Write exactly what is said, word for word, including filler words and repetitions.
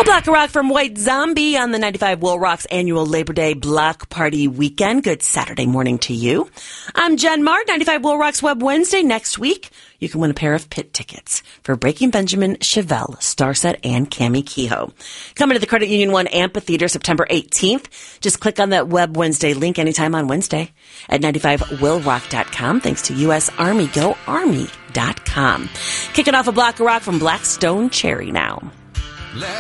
A Block of Rock from White Zombie on the ninety-five Will Rock's annual Labor Day Block Party weekend. Good Saturday morning to you. I'm Jen Mark, ninety-five Will Rock's Web Wednesday. Next week, you can win a pair of pit tickets for Breaking Benjamin, Chevelle, Starset, and Cami Kehoe. Coming to the Credit Union One Amphitheater September eighteenth. Just click on that Web Wednesday link anytime on Wednesday at ninety-five will rock dot com. Thanks to U S Army. Go Army dot com. Kicking off A Block of Rock from Black Stone Cherry now.